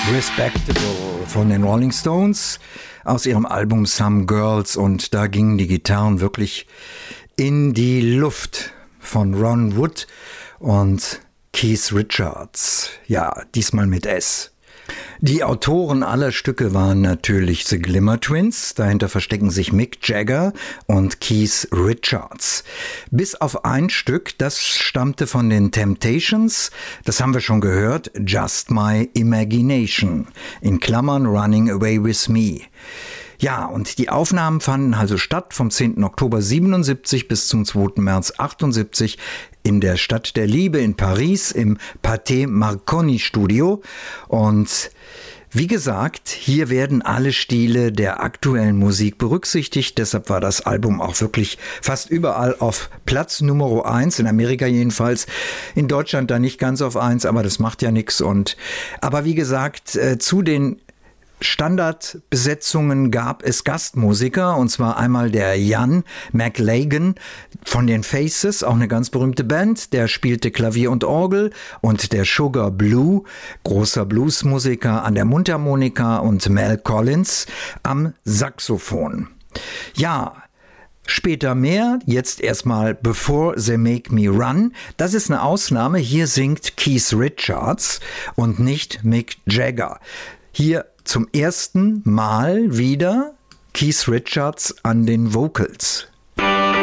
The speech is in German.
Respectable von den Rolling Stones aus ihrem Album Some Girls, und da gingen die Gitarren wirklich in die Luft von Ron Wood und Keith Richards. Ja, diesmal mit S. Die Autoren aller Stücke waren natürlich The Glimmer Twins, dahinter verstecken sich Mick Jagger und Keith Richards. Bis auf ein Stück, das stammte von den Temptations, das haben wir schon gehört, Just My Imagination, in Klammern Running Away With Me. Ja, und die Aufnahmen fanden also statt vom 10. Oktober 77 bis zum 2. März 78 in der Stadt der Liebe in Paris im Pathé Marconi Studio. Und wie gesagt, hier werden alle Stile der aktuellen Musik berücksichtigt. Deshalb war das Album auch wirklich fast überall auf Platz Nummer 1, in Amerika jedenfalls. In Deutschland da nicht ganz auf 1, aber das macht ja nichts. Aber wie gesagt, zu den Standardbesetzungen gab es Gastmusiker, und zwar einmal der Ian McLagan von den Faces, auch eine ganz berühmte Band, der spielte Klavier und Orgel, und der Sugar Blue, großer Bluesmusiker, an der Mundharmonika, und Mel Collins am Saxophon. Ja, später mehr, jetzt erstmal Before They Make Me Run. Das ist eine Ausnahme, hier singt Keith Richards und nicht Mick Jagger. Hier zum ersten Mal wieder Keith Richards an den Vocals.